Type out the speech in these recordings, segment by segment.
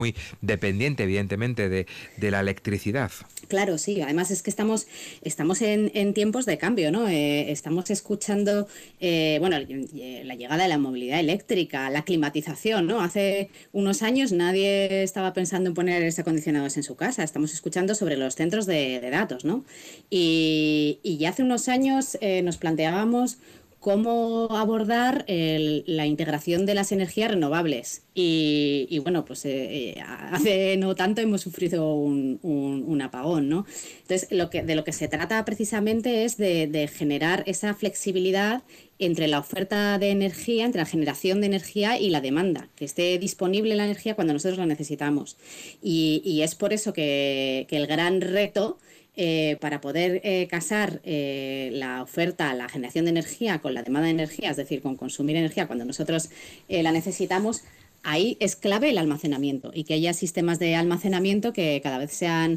muy dependiente, evidentemente, de la electricidad. Claro, sí. Además es que estamos en tiempos de cambio, ¿no? Estamos escuchando, la llegada de la movilidad eléctrica, la climatización, ¿no? Hace unos años nadie estaba pensando en poner aires acondicionados en su casa. Estamos escuchando sobre los centros de datos, ¿no? Y ya hace unos años nos planteábamos cómo abordar la integración de las energías renovables. Y bueno, pues hace no tanto hemos sufrido un apagón, ¿no? Entonces, de lo que se trata precisamente es de generar esa flexibilidad entre la oferta de energía, entre la generación de energía y la demanda, que esté disponible la energía cuando nosotros la necesitamos. Y es por eso que el gran reto para poder casar la oferta, la generación de energía con la demanda de energía, es decir, con consumir energía cuando nosotros la necesitamos, ahí es clave el almacenamiento y que haya sistemas de almacenamiento que cada vez sean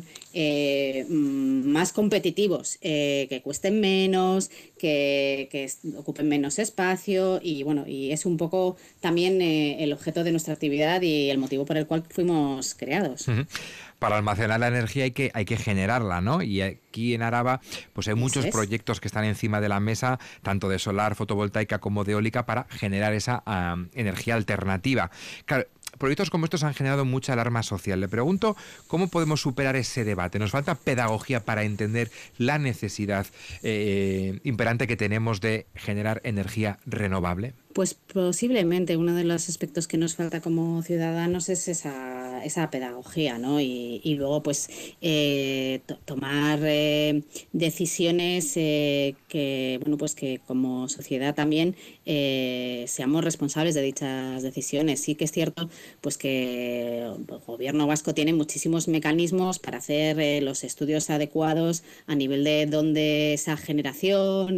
más competitivos, que cuesten menos, que ocupen menos espacio y es un poco también el objeto de nuestra actividad y el motivo por el cual fuimos creados. Uh-huh. Para almacenar la energía hay que generarla, ¿no? Y aquí en Araba pues hay muchos proyectos que están encima de la mesa, tanto de solar, fotovoltaica como de eólica, para generar esa energía alternativa. Claro, proyectos como estos han generado mucha alarma social. Le pregunto, ¿cómo podemos superar ese debate? ¿Nos falta pedagogía para entender la necesidad imperante que tenemos de generar energía renovable? Pues posiblemente uno de los aspectos que nos falta como ciudadanos es esa pedagogía, ¿no? Y luego pues tomar decisiones que como sociedad también seamos responsables de dichas decisiones. Sí que es cierto pues que el gobierno vasco tiene muchísimos mecanismos para hacer los estudios adecuados a nivel de dónde esa generación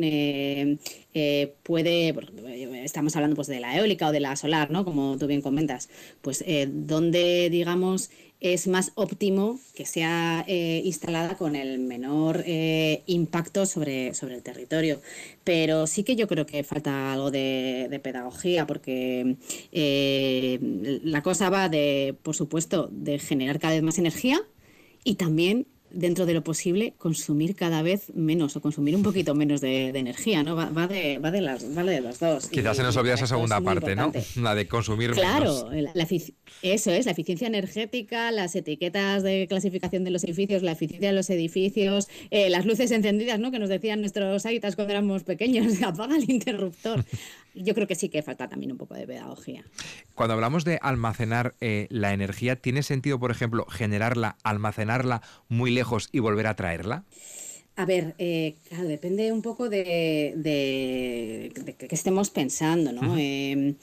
estamos hablando pues de la eólica o de la solar, ¿no? Como tú bien comentas, pues donde digamos es más óptimo que sea instalada con el menor impacto sobre el territorio. Pero sí que yo creo que falta algo de pedagogía, porque la cosa va por supuesto, de generar cada vez más energía y también, dentro de lo posible, consumir cada vez menos o consumir un poquito menos de energía, ¿no? Va de las dos. Quizás se nos olvida esa segunda parte, ¿no? La de consumir menos. Claro, eso es, la eficiencia energética, las etiquetas de clasificación de los edificios, la eficiencia de los edificios, las luces encendidas, ¿no? Que nos decían nuestros aitas cuando éramos pequeños, apaga el interruptor. Yo creo que sí que falta también un poco de pedagogía. Cuando hablamos de almacenar la energía, ¿tiene sentido, por ejemplo, generarla, almacenarla muy lejos y volver a traerla? A ver, claro, depende un poco de qué estemos pensando, ¿no? Uh-huh.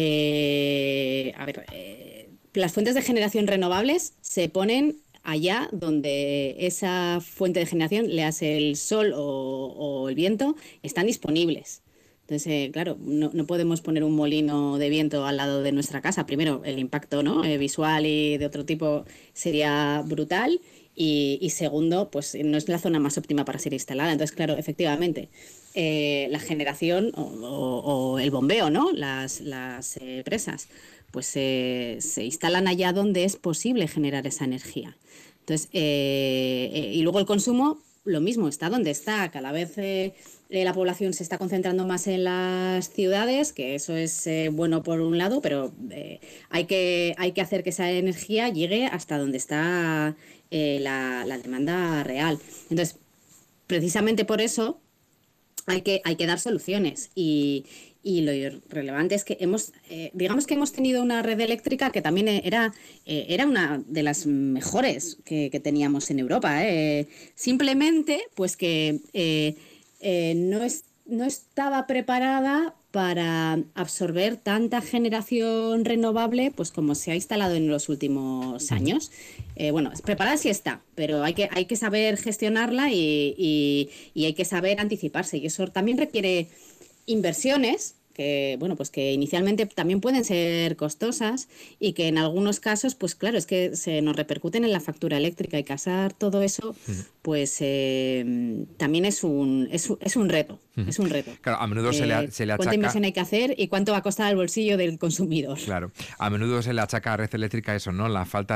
Las fuentes de generación renovables se ponen allá donde esa fuente de generación, le hace el sol o el viento, están disponibles. Entonces, claro, no podemos poner un molino de viento al lado de nuestra casa. Primero, el impacto, ¿no? Visual y de otro tipo sería brutal. Y segundo, pues no es la zona más óptima para ser instalada. Entonces, claro, efectivamente, la generación o el bombeo, ¿no? Las presas, pues se instalan allá donde es posible generar esa energía. Entonces, y luego el consumo, lo mismo, está donde está. Cada vez la población se está concentrando más en las ciudades, que eso es bueno por un lado, pero hay que hacer que esa energía llegue hasta donde está la demanda real. Entonces, precisamente por eso hay que dar soluciones y lo relevante es que digamos que hemos tenido una red eléctrica que también era una de las mejores que teníamos en Europa. Simplemente, pues que no estaba preparada para absorber tanta generación renovable, pues como se ha instalado en los últimos años. Preparada sí está, pero hay que saber gestionarla y hay que saber anticiparse. Y eso también requiere inversiones que, bueno, pues que inicialmente también pueden ser costosas y que en algunos casos, pues claro, es que se nos repercuten en la factura eléctrica y casar todo eso, pues también es un reto. Es un reto. Claro, a menudo se le achaca... ¿Cuánta inversión hay que hacer y cuánto va a costar al bolsillo del consumidor? Claro, a menudo se le achaca a Red Eléctrica eso, ¿no? La falta